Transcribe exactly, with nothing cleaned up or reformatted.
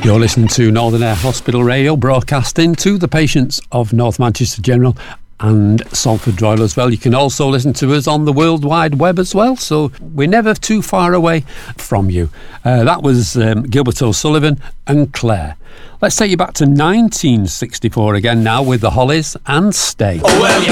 You're listening to Northern Air Hospital Radio, broadcasting to the patients of North Manchester General and Salford Royal as well. You can also listen to us on the World Wide Web as well, so we're never too far away from you. Uh, that was um, Gilbert O'Sullivan and Claire. Let's take you back to nineteen sixty-four again now with the Hollies and Stay. Oh, well, you